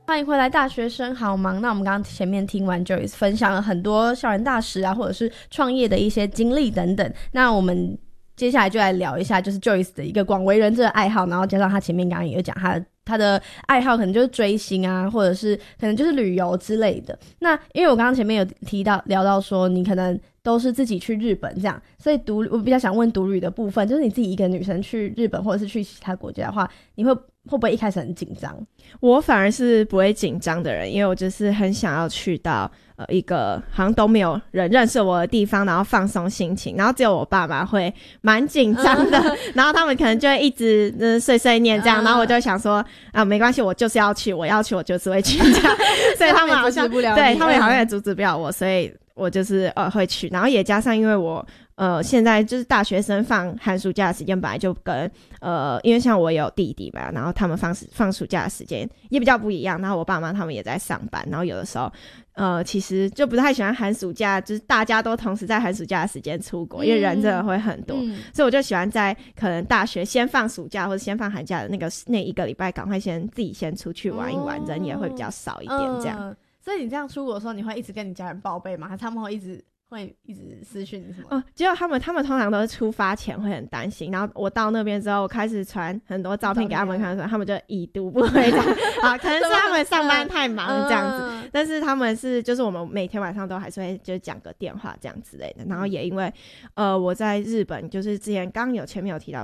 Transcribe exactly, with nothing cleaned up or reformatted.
欢迎回来，大学生好忙。那我们刚刚前面听完 Joyce 分享了很多校园大使啊，或者是创业的一些经历等等。那我们接下来就来聊一下，就是 Joyce 的一个广为人知的爱好，然后加上他前面刚刚也有讲他的他的爱好可能就是追星啊，或者是可能就是旅游之类的。那因为我刚刚前面有提到聊到说你可能都是自己去日本这样，所以独我比较想问独旅的部分，就是你自己一个女生去日本或者是去其他国家的话，你会会不会一开始很紧张？ 我反而是不会紧张的人，因为我就是很想要去到呃一个好像都没有人认识我的地方，然后放松心情，然后只有我爸妈会蛮紧张的、嗯、然后他们可能就会一直、呃、碎碎念这样、嗯、然后我就想说啊没关系，我就是要去，我要去我就是会去这样所以他们好像对他们好像也阻止不了我，所以我就是呃会去，然后也加上因为我呃现在就是大学生放寒暑假的时间本来就跟呃因为像我也有弟弟嘛，然后他们放放暑假的时间也比较不一样，然后我爸妈他们也在上班，然后有的时候呃其实就不太喜欢寒暑假就是大家都同时在寒暑假的时间出国、嗯、因为人真的会很多、嗯、所以我就喜欢在可能大学先放暑假或者先放寒假的那个那一个礼拜赶快先自己先出去玩一玩、哦、人也会比较少一点这样、嗯， 所以你这样出国的时候你会一直跟你家人报备吗？还是他们会一直会一直私讯什么？ 哦，结果他们他们通常都是出发前会很担心，然后我到那边之后我开始传很多照片给他们看的时候，他们就已读不回这样啊，可能是他们上班太忙了这样子、嗯、但是他们是就是我们每天晚上都还是会就是讲个电话这样之类的，然后也因为呃我在日本就是之前刚有前面有提到